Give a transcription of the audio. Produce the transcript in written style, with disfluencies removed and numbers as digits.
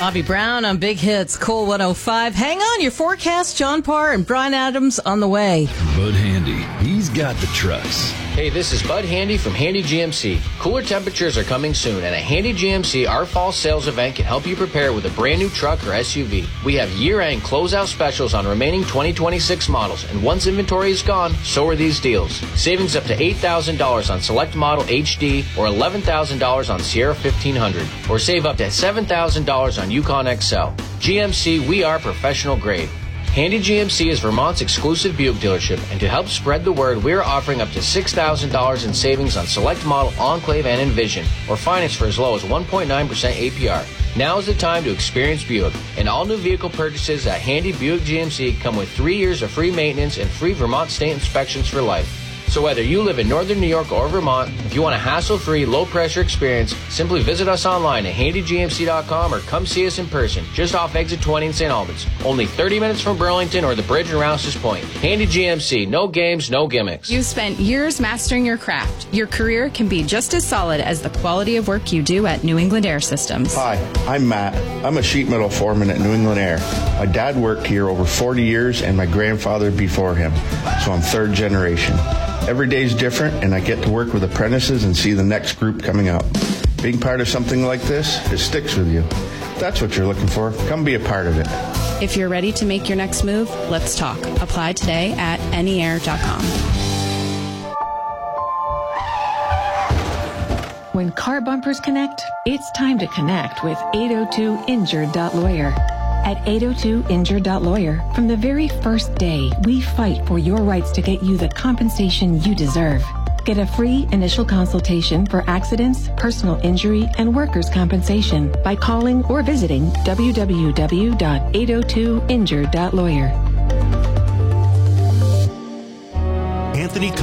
Bobby Brown on Big Hits, Cool 105. Hang on, your forecast, John Parr and Brian Adams on the way. Bud Handy, he's got the trucks. Hey, this is Bud Handy from Handy GMC. Cooler temperatures are coming soon, and at Handy GMC, our fall sales event can help you prepare with a brand new truck or SUV. We have year-end closeout specials on remaining 2026 models, and once inventory is gone, so are these deals. Savings up to $8,000 on select model HD or $11,000 on Sierra 1500, or save up to $7,000 on Yukon XL. GMC, we are professional grade. Handy GMC is Vermont's exclusive Buick dealership, and to help spread the word, we are offering up to $6,000 in savings on select model Enclave and Envision, or finance for as low as 1.9% APR. Now is the time to experience Buick, and all new vehicle purchases at Handy Buick GMC come with 3 years of free maintenance and free Vermont state inspections for life. So whether you live in northern New York or Vermont, if you want a hassle-free, low-pressure experience, simply visit us online at handygmc.com or come see us in person, just off Exit 20 in St. Albans. Only 30 minutes from Burlington or the bridge in Rouse's Point. Handy GMC, no games, no gimmicks. You've spent years mastering your craft. Your career can be just as solid as the quality of work you do at New England Air Systems. Hi, I'm Matt. I'm a sheet metal foreman at New England Air. My dad worked here over 40 years and my grandfather before him, so I'm third generation. Every day is different, and I get to work with apprentices and see the next group coming up. Being part of something like this, it sticks with you. If that's what you're looking for, come be a part of it. If you're ready to make your next move, let's talk. Apply today at neair.com. When car bumpers connect, it's time to connect with 802-INJURED.lawyer. At 802-INJURED.lawyer, from the very first day, we fight for your rights to get you the compensation you deserve. Get a free initial consultation for accidents, personal injury, and workers' compensation by calling or visiting www.802injured.lawyer. Anthony